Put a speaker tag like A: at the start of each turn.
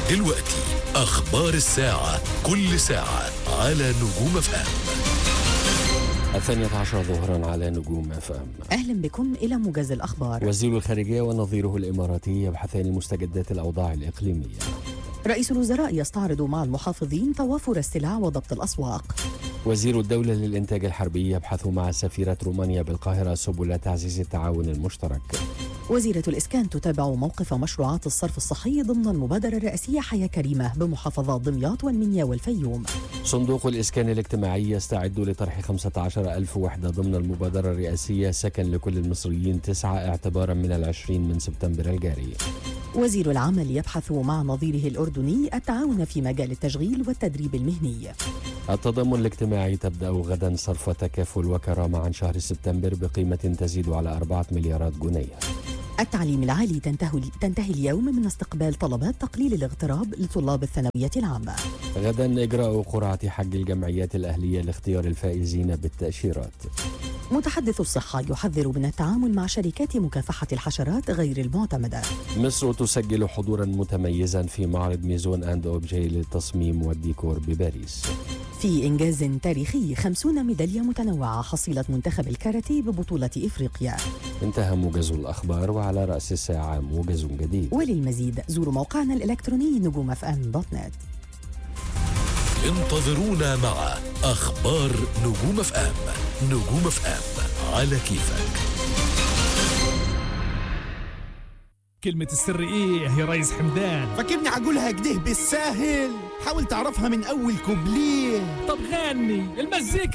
A: دلوقتي أخبار الساعة، كل ساعة على نجوم اف ام.
B: 12 ظهرا على نجوم اف ام.
C: أهلا بكم إلى موجز الأخبار.
B: وزير الخارجية ونظيره الإماراتي يبحثان مستجدات الأوضاع الإقليمية.
C: رئيس الوزراء يستعرض مع المحافظين توافر السلع وضبط الأسواق.
B: وزير الدولة للإنتاج الحربي يبحث مع سفيرة رومانيا بالقاهرة سبل تعزيز التعاون المشترك.
C: وزيرة الإسكان تتابع موقف مشروعات الصرف الصحي ضمن المبادرة الرئاسية حياة كريمة بمحافظات دمياط والمنيا والفيوم.
B: صندوق الإسكان الاجتماعي يستعد لطرح 15,000 وحدة ضمن المبادرة الرئاسية سكن لكل المصريين 9 اعتبارا من 20 سبتمبر الجاري.
C: وزير العمل يبحث مع نظيره الأردني التعاون في مجال التشغيل والتدريب المهني.
B: التضامن الاجتماعي تبدأ غدا صرف تكافل وكرامة عن شهر سبتمبر بقيمة تزيد على 4 مليارات جنيه.
C: التعليم العالي تنتهي اليوم من استقبال طلبات تقليل الاغتراب لطلاب الثانوية العامة.
B: غدا إجراء قرعة حج الجمعيات الأهلية لاختيار الفائزين بالتأشيرات.
C: متحدث الصحة يحذر من التعامل مع شركات مكافحة الحشرات غير المعتمدة.
B: مصر تسجل حضورا متميزا في معرض ميزون أند أوبجي للتصميم والديكور بباريس.
C: في إنجاز تاريخي 50 ميدالية متنوعة حصيلة منتخب الكاراتيه ببطولة إفريقيا.
B: انتهى موجز الأخبار، وعلى رأس الساعة موجز جديد.
C: وللمزيد زوروا موقعنا الإلكتروني نجومfm.net.
A: انتظرونا مع أخبار نجوم اف ام. نجوم اف ام على كيفك.
D: كلمة السر ايه يا ريس حمدان؟
E: فاكرني هقولها كده بالساهل؟ حاول تعرفها من اول كوبليه.
D: طب غني المزيكا